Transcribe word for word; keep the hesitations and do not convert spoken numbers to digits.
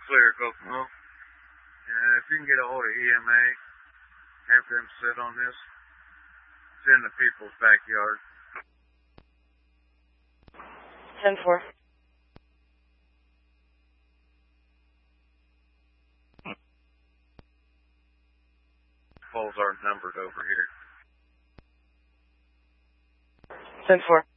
clear, Kokomo. Uh, if you can get a hold of E M A, have them sit on this, it's in the people's backyard. ten four. Poles aren't numbered over here. ten four.